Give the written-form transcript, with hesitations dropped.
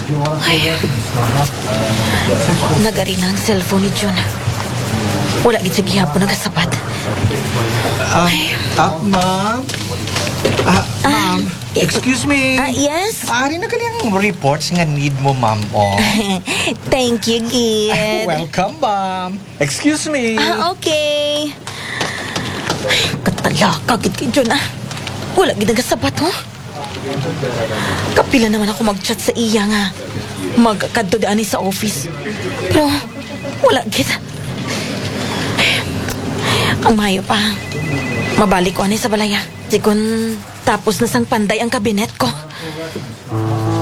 Ay, nagari na ang cellphone ni Jun. Wala gid sa gihapon nagasapat. Ma'am? Ma'am, excuse me. Yes? Ari na kanyang reports nga need mo, ma'am. Oh. Thank you, Gid. Welcome, ma'am. Excuse me. Okay. Katalaka, gid kay Jun, Wala gid nagasapat, ho? Kapila naman ako mag-chat sa iya nga. Magkadto daan sa office. Pero, wala gid. Ang mayo pa. Mabalik ko ani sa balaya. Sikon tapos na sang panday ang kabinet ko.